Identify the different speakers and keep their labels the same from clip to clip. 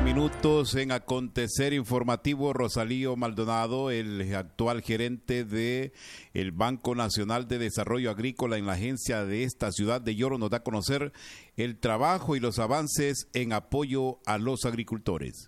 Speaker 1: minutos en Acontecer Informativo. Rosalío Maldonado, el actual gerente de el Banco Nacional de Desarrollo Agrícola en la agencia de esta ciudad de Yoro, nos da a conocer el trabajo y los avances en apoyo a los agricultores.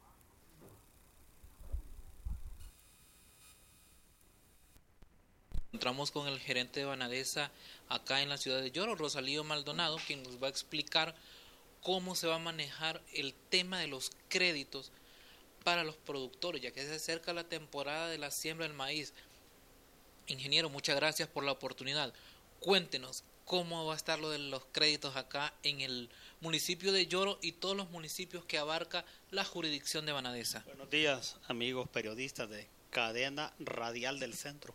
Speaker 2: Encontramos con el gerente de Banadesa acá en la ciudad de Yoro, Rosalío Maldonado, quien nos va a explicar cómo se va a manejar el tema de los créditos para los productores, ya que se acerca la temporada de la siembra del maíz. Ingeniero, muchas gracias por la oportunidad. Cuéntenos cómo va a estar lo de los créditos acá en el municipio de Yoro y todos los municipios que abarca la jurisdicción de Banadesa.
Speaker 3: Buenos días, amigos periodistas de Cadena Radial del Centro.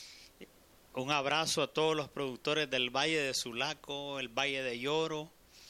Speaker 3: Un abrazo a todos los productores del Valle de Sulaco, el Valle de Yoro,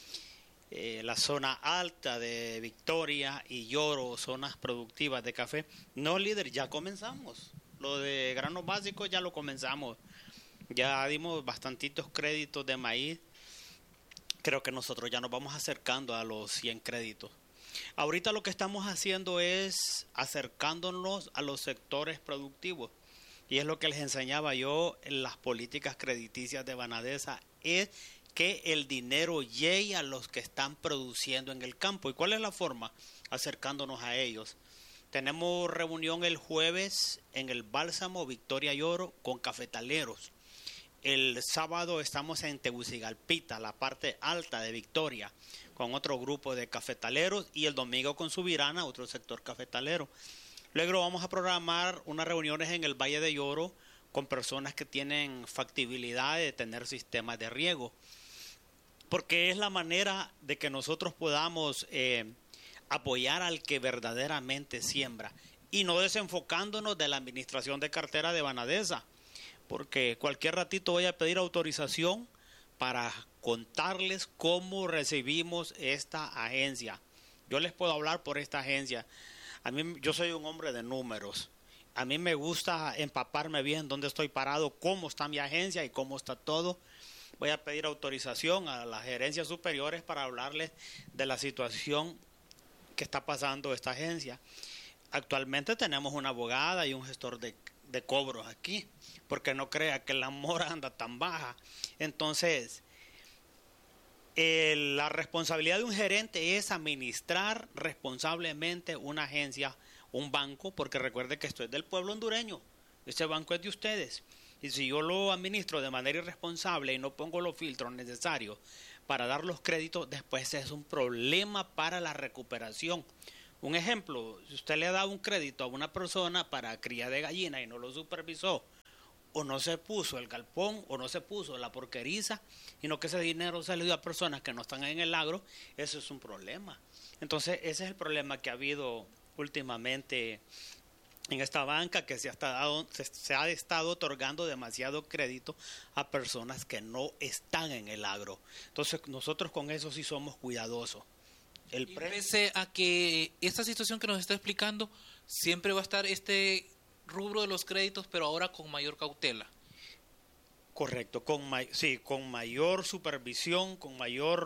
Speaker 3: la zona alta de Victoria y Yoro, zonas productivas de café. No, líder, ya comenzamos. Lo de granos básicos ya lo comenzamos. Ya dimos bastantitos créditos de maíz. Creo que nosotros ya nos vamos acercando a los 100 créditos. Ahorita lo que estamos haciendo es acercándonos a los sectores productivos. Y es lo que les enseñaba yo en las políticas crediticias de Banadesa, es que el dinero llegue a los que están produciendo en el campo. ¿Y cuál es la forma? Acercándonos a ellos. Tenemos reunión el jueves en el Bálsamo Victoria Yoro con cafetaleros. El sábado estamos en Tegucigalpita, la parte alta de Victoria, con otro grupo de cafetaleros, y el domingo con Subirana, otro sector cafetalero. Luego vamos a programar unas reuniones en el Valle de Yoro con personas que tienen factibilidad de tener sistemas de riego, porque es la manera de que nosotros podamos apoyar al que verdaderamente siembra y no desenfocándonos de la administración de cartera de Banadesa, porque cualquier ratito voy a pedir autorización para contarles cómo recibimos esta agencia. Yo les puedo hablar por esta agencia. Yo soy un hombre de números. A mí me gusta empaparme bien dónde estoy parado, cómo está mi agencia y cómo está todo. Voy a pedir autorización a las gerencias superiores para hablarles de la situación que está pasando esta agencia. Actualmente tenemos una abogada y un gestor de cobros aquí, porque no crea que la mora anda tan baja. Entonces, la responsabilidad de un gerente es administrar responsablemente una agencia, un banco, porque recuerde que esto es del pueblo hondureño, este banco es de ustedes, y si yo lo administro de manera irresponsable y no pongo los filtros necesarios para dar los créditos, después es un problema para la recuperación. Un ejemplo, si usted le ha dado un crédito a una persona para cría de gallina y no lo supervisó, o no se puso el galpón, o no se puso la porqueriza, sino que ese dinero se le dio a personas que no están en el agro, eso es un problema. Entonces, ese es el problema que ha habido últimamente en esta banca, que se ha estado otorgando demasiado crédito a personas que no están en el agro. Entonces, nosotros con eso sí somos cuidadosos.
Speaker 2: Pese a que esta situación que nos está explicando, siempre va a estar este rubro de los créditos, pero ahora con mayor cautela.
Speaker 3: Correcto, con mayor supervisión, con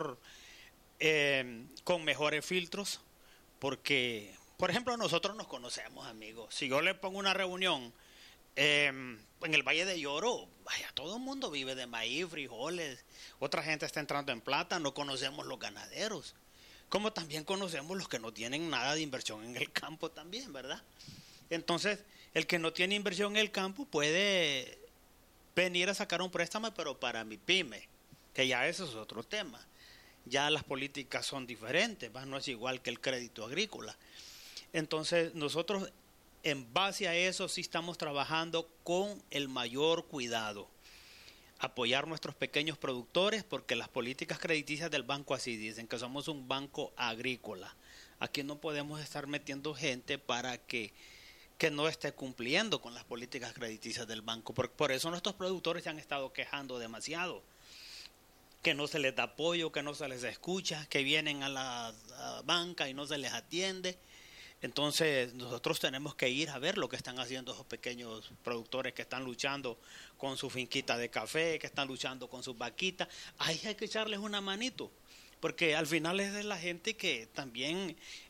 Speaker 3: mejores filtros, porque, por ejemplo, nosotros nos conocemos, amigos. Si yo le pongo una reunión en el Valle de Yoro, vaya, todo el mundo vive de maíz, frijoles, otra gente está entrando en plata, no conocemos los ganaderos, como también conocemos los que no tienen nada de inversión en el campo también, ¿verdad? Entonces, el que no tiene inversión en el campo puede venir a sacar un préstamo, pero para mi pyme, que ya eso es otro tema. Ya las políticas son diferentes, no es igual que el crédito agrícola. Entonces, nosotros en base a eso sí estamos trabajando con el mayor cuidado. Apoyar nuestros pequeños productores, porque las políticas crediticias del banco así dicen, que somos un banco agrícola. Aquí no podemos estar metiendo gente para que no esté cumpliendo con las políticas crediticias del banco. Por eso nuestros productores se han estado quejando demasiado, que no se les da apoyo, que no se les escucha, que vienen a la banca y no se les atiende. Entonces nosotros tenemos que ir a ver lo que están haciendo esos pequeños productores que están luchando con su finquita de café, que están luchando con sus vaquitas. Ahí hay que echarles una manito, porque al final es de la gente que también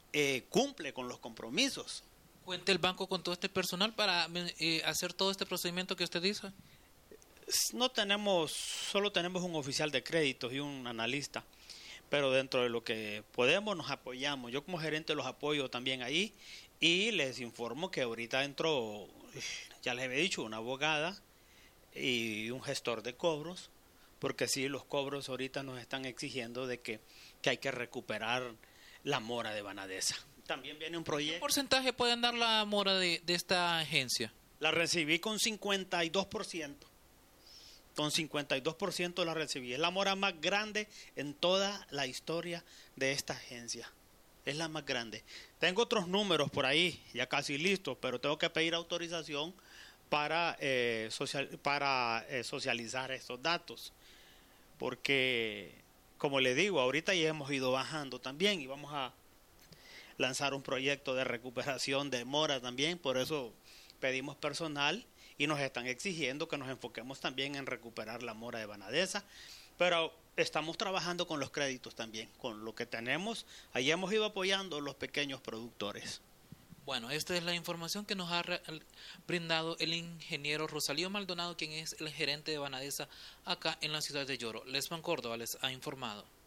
Speaker 3: cumple con los compromisos.
Speaker 2: ¿Cuenta el banco con todo este personal para hacer todo este procedimiento que usted dice?
Speaker 3: No tenemos, solo tenemos un oficial de créditos y un analista, pero dentro de lo que podemos nos apoyamos. Yo como gerente los apoyo también ahí y les informo que ahorita entró, ya les había dicho, una abogada y un gestor de cobros, porque sí, los cobros ahorita nos están exigiendo de que hay que recuperar la mora de Vanadesa. También viene un proyecto.
Speaker 2: ¿Qué porcentaje pueden dar la mora de esta agencia?
Speaker 3: La recibí con 52%. Con 52% la recibí. Es la mora más grande en toda la historia de esta agencia. Es la más grande. Tengo otros números por ahí, ya casi listos, pero tengo que pedir autorización para socializar estos datos. Porque, como le digo, ahorita ya hemos ido bajando también y vamos a lanzar un proyecto de recuperación de mora también. Por eso pedimos personal y nos están exigiendo que nos enfoquemos también en recuperar la mora de Vanadesa, pero estamos trabajando con los créditos también, con lo que tenemos. Ahí hemos ido apoyando a los pequeños productores.
Speaker 2: Bueno, esta es la información que nos ha brindado el ingeniero Rosalío Maldonado, quien es el gerente de Vanadesa acá en la ciudad de Yoro. Lesman Córdoba les ha informado.